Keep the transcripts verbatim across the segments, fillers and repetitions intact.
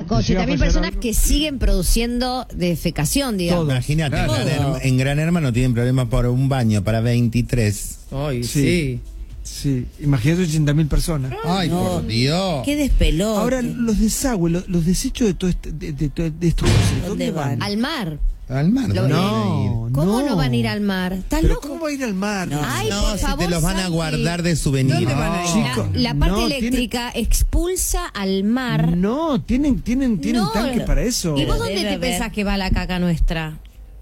con llega a ochenta mil fallar personas algo. que siguen produciendo defecación, digamos. Todo. Imagínate, Claro. en, Gran Herma- en Gran Hermano tienen problemas por un baño para veintitrés. Ay, Sí. sí. Sí, imagínate ochenta mil personas. Ay, No. por Dios. Qué despelote. Ahora, los desagües, los, los desechos de, todo este, de, de, de- de estos cruceros, ¿dónde ¿Dónde van? van? Al mar. Al mar. Lo- van a ir. No, ¿Cómo no. no van a ir al mar? ¿Estás ¿Pero loco? cómo va a ir al mar? No. Ay, No, por si favor, te los van a Santi. guardar de souvenir. ¿Dónde van a ir? La, Chicos, la parte no, eléctrica expulsa al mar. No, tienen, tienen, tienen No, tanque para eso. ¿Y vos Pero dónde debe te haber. pensás que va la caca nuestra?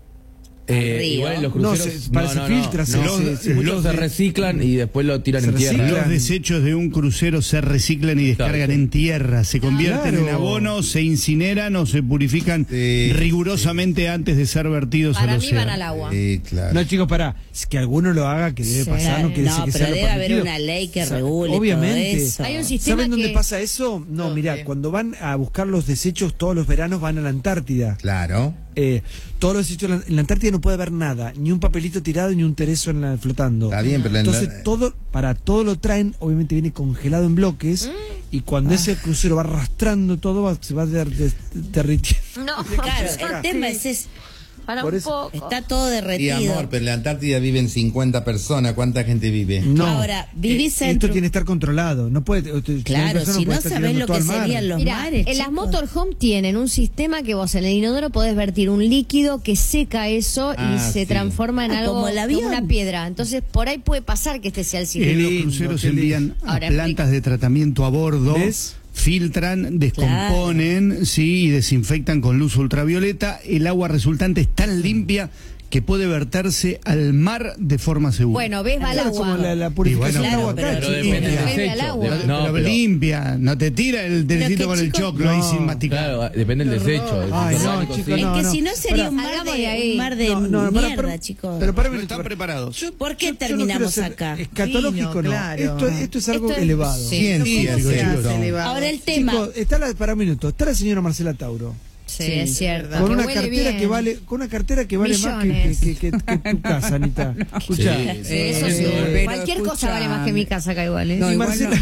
Eh, Río. igual los No, cruceros se- para- se filtra, se- no, se- se- muchos los se de- reciclan y después lo tiran se en tierra. reciclan. Los desechos de un crucero se reciclan y descargan en tierra, se convierten Claro. en abono, se incineran o se purifican Sí, rigurosamente antes de ser vertidos Para al mí océano. van al agua. Sí, claro. No, chicos, pará. Es que alguno lo haga, que debe Sí. pasar, no quiere decir No, que pero sea lo debe haber permitido. una ley que O sea, regule obviamente. todo eso. Hay un sistema ¿Saben dónde que- pasa eso? No, mirá, cuando van a buscar los desechos todos los veranos van a la Antártida. Claro. Eh, todos los desechos en la- en la Antártida no puede haber nada, ni un papelito tirado ni un tereso en la, flotando. Está bien, pero en la- Entonces todo, para todo lo traen, obviamente viene congelado en bloques y cuando Ah. ese crucero va arrastrando todo va- se va der- des- derritiendo. No, Claro, Acá. el tema es ese. para Por un eso- poco. Está todo Y derretido. amor, pero en la Antártida viven cincuenta personas. ¿Cuánta gente vive? No. Ahora, vivís Eh, dentro- esto tiene que estar controlado. No puede. ochenta Claro, personas si puede no estar sabés tirando lo todo que al mar. serían los Mira, mares. en las chicos. motorhome tienen un sistema que vos en el inodoro podés vertir un líquido que seca eso Ah, y se sí. transforma en Ah, algo como el avión. una piedra. Entonces por ahí puede pasar que este sea el Eh, sistema. los lindo, cruceros qué envían lindo. a Ahora plantas explica. de tratamiento a bordo, ¿Ves? filtran, descomponen, sí, y desinfectan con luz ultravioleta. El agua resultante es tan limpia que puede verterse al mar de forma segura. Bueno, ves, va al Claro, agua. como la, la purificación Y bueno, del agua claro, acá, pero Pero chiquita. depende del Depende del desecho. agua. De- no, pero, pero- limpia, no te tira el telecito que, con el chicos, choclo ahí no. sin masticar. Claro, depende del desecho. del Ay, desecho no, orgánico, chicos, sí. no. Es que si no sería un mar Salgamos de, de ahí. un mar de No, no, para, mierda, para, chicos. Pero para un No minuto, están para- preparados. Yo- ¿Por qué yo- yo no terminamos quiero ser acá? Escatológico, Sí, no, no. claro. Esto, esto es algo Esto es- elevado. sí. Ciencia, ¿Cómo se chicos. hace elevado? Ahora el tema. Chicos, está la, para un minuto, está la señora Marcela Tauro. Sí, Sí, es cierto. Con que una huele cartera bien. que vale, con una cartera que vale más que, Millones. que, que- que- que tu casa, Anita. Escuchá. Sí, Sí, eso sí. Eh, pero Cualquier cosa escucha, vale más que mi casa acá igual, ¿eh? No, y igual Marcela,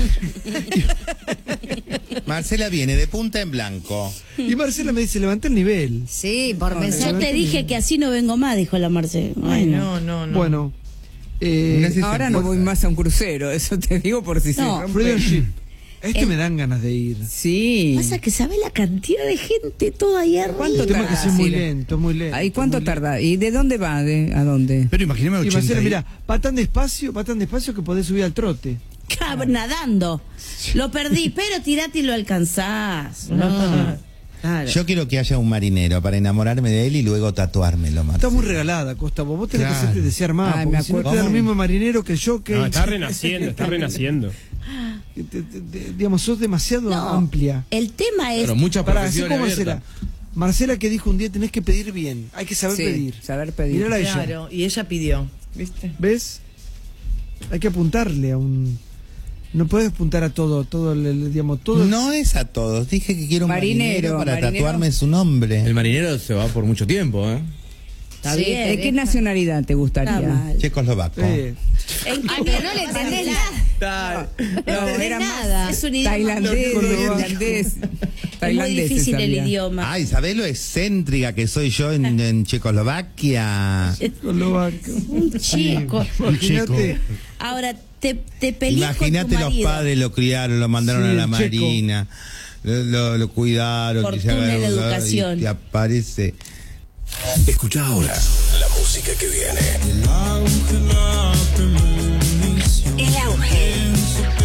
Marcela viene de punta en blanco. y Marcela me dice, levanta el nivel. Sí, por Yo mensaje. te dije que así no vengo más, dijo la Marce. Ay, Bueno. no, no, no. Bueno. Eh, Necesito- Ahora no voy más a un crucero, eso te digo por si No, se rompe. Freedom Ship. A este El- me dan ganas de ir. Sí. Pasa que sabe la cantidad de gente toda ahí arriba. ¿Cuánto El tema es que tarda? es muy Sí. lento, muy lento. ¿Y cuánto muy tarda? ¿Y de dónde va? ¿De ¿A dónde? Pero imaginemos lento. Y ochenta Marcela, y- mira, va tan despacio, va tan despacio que podés subir al trote. Cab- nadando. Lo perdí, pero tirate y lo alcanzás. No. Claro. Yo quiero que haya un marinero para enamorarme de él y luego tatuármelo, Está Marcela. muy regalada, Costa. Vos, vos tenés Claro. que hacerte desear más. Ay, porque me si no te acuerdo. da el mismo marinero que yo, que. No, está renaciendo, está renaciendo. que te- te- te- digamos, sos demasiado No. amplia. El tema es. Pero muchas Para, así profesiones como Marcela. abiertas. Marcela que dijo un día tenés que pedir bien. Hay que saber Sí, pedir. saber pedir. Mirala a ella. Claro, y ella pidió, ¿viste? ¿Ves? Hay que apuntarle a un. No puedes apuntar a todo, todo, el, el- digamos, todo. No es a todos. Dije que quiero un marinero, Marinero, para marinero. tatuarme su nombre. El marinero se va por mucho tiempo, ¿eh? Está Sí, bien. ¿De qué nacionalidad te Está gustaría? mal. Checoslovaco. Eh, ¿En Ah, pero no le entendés nada. No, entendés era más nada. Es un idioma. tailandés, Lo que dijo. irlandés. Es muy Tailandés difícil el sabía. idioma. Ay, ¿sabés lo excéntrica que soy yo en, en Checoslovaquia? Checoslovaco. Un chico. Imagínate. Ahora, te, te peleas con tu Imagínate los marido. padres lo criaron, lo mandaron Sí, a la el checo. marina, lo, lo- lo cuidaron. que se Fortuna haga- en la educación. Y te aparece. Escucha ahora la música que viene. El auge.